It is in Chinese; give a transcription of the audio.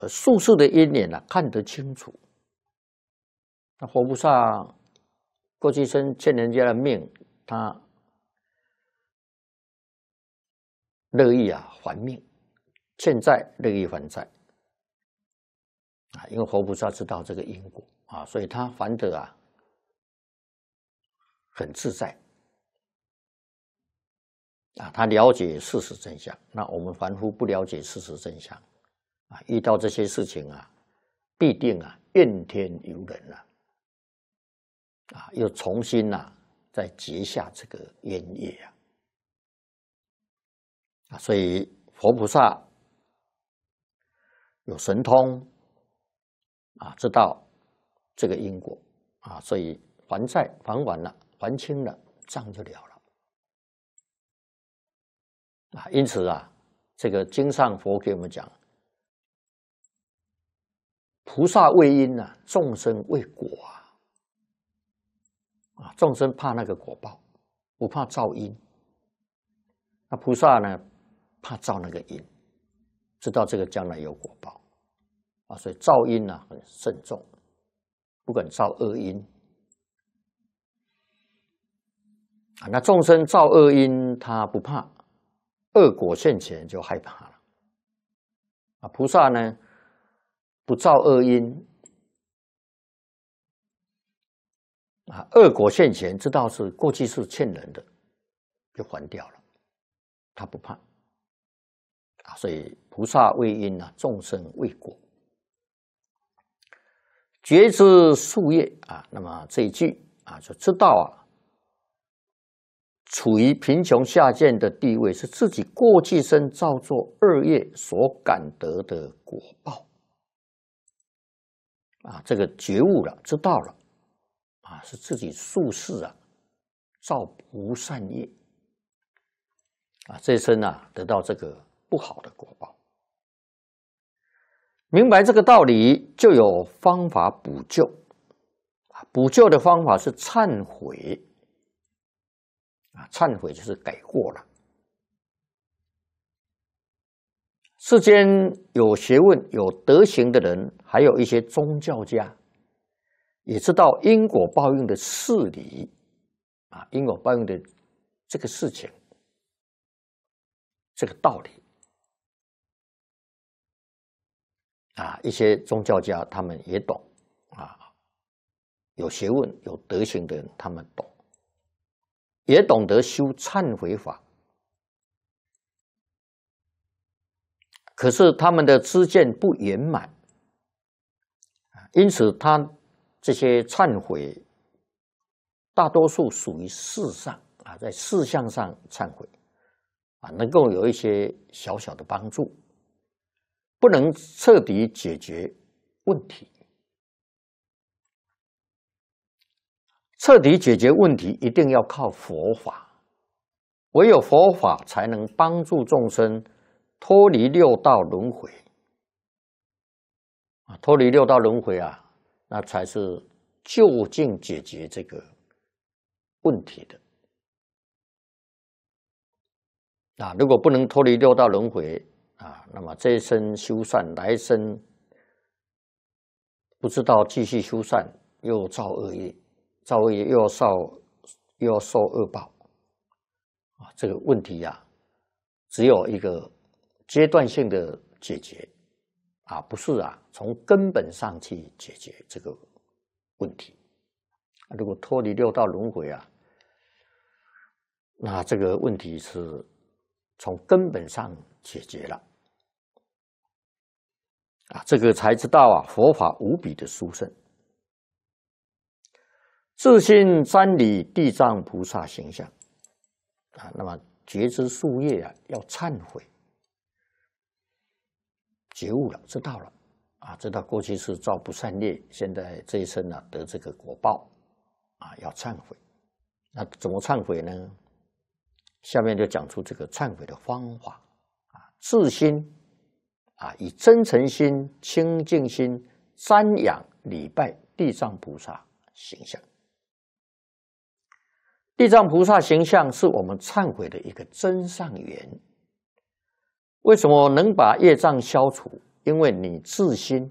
术士的因缘啊看得清楚。那活菩萨过去生欠人家的命，他乐意啊还命，欠债乐意还债啊，因为活菩萨知道这个因果啊，所以他还得啊很自在啊，他了解事实真相。那我们凡夫不了解事实真相啊，遇到这些事情啊，必定啊怨天尤人啊，又重新啊再结下这个冤业啊，所以佛菩萨有神通啊，知道这个因果啊，所以还债还完了，还清了，账就了了啊。因此啊，这个经上佛给我们讲，菩萨为因啊，众生为果啊，众生怕那个果报，不怕造因。那菩萨呢，怕造那个因，知道这个将来有果报啊，所以造因啊很慎重，不敢造恶因啊。那众生造恶因，他不怕，恶果现前就害怕了啊。菩萨呢，不造恶因啊，恶果现前，知道是过去是欠人的，就还掉了，他不怕啊。所以菩萨为因啊，众生为果。觉知夙业啊，那么这一句啊，就知道啊，处于贫穷下贱的地位，是自己过去生造作恶业所感得的果报啊。这个觉悟了，知道了啊，是自己宿世啊造不善业啊，这一生啊得到这个不好的果报。明白这个道理，就有方法补救啊。补救的方法是忏悔啊，忏悔就是改过了。世间有学问、有德行的人，还有一些宗教家，也知道因果报应的事理啊，因果报应的这个事情，这个道理啊，一些宗教家他们也懂啊，有学问、有德行的人他们懂，也懂得修忏悔法。可是他们的知见不圆满，因此他这些忏悔大多数属于事上啊，在事项上忏悔啊，能够有一些小小的帮助，不能彻底解决问题。彻底解决问题一定要靠佛法，唯有佛法才能帮助众生脱离六道轮回啊，脱离六道轮回啊，那才是究竟解决这个问题的啊。如果不能脱离六道轮回啊，那么这一生修善，来生不知道继续修善，又造恶业，造恶业又要受恶报啊。这个问题啊，只有一个阶段性的解决啊，不是啊从根本上去解决这个问题。如果脱离六道轮回啊，那这个问题是从根本上解决了啊，这个才知道啊，佛法无比的殊胜。自信瞻礼地藏菩萨形象啊，那么觉知夙业啊，要忏悔，觉悟了，知道了啊，知道过去是造不善业，现在这一生啊得这个果报啊，要忏悔。那怎么忏悔呢？下面就讲出这个忏悔的方法啊，自心啊，以真诚心、清净心瞻仰礼拜地藏菩萨形象。地藏菩萨形象是我们忏悔的一个真上缘。为什么能把业障消除因为你自心